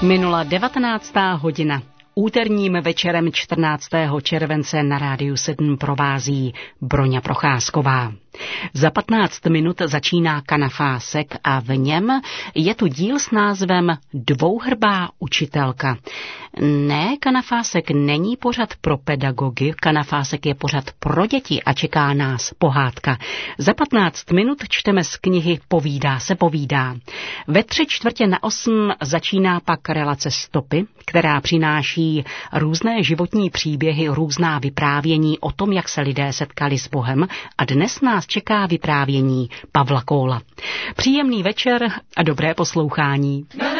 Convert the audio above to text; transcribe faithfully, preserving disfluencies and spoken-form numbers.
Minula devatenáctá hodina. Úterním večerem čtrnáctého července na Rádiu sedm provází Broňa Procházková. Za patnáct minut začíná Kanafásek a v něm je tu díl s názvem Dvouhrbá učitelka. Ne, Kanafásek není pořad pro pedagogy, Kanafásek je pořad pro děti a čeká nás pohádka. Za patnáct minut čteme z knihy Povídá se povídá. Ve tři čtvrtě na osm začíná pak relace Stopy, která přináší různé životní příběhy, různá vyprávění o tom, jak se lidé setkali s Bohem, a dnes nás čeká vyprávění Pavla Kóla. Příjemný večer a dobré poslouchání.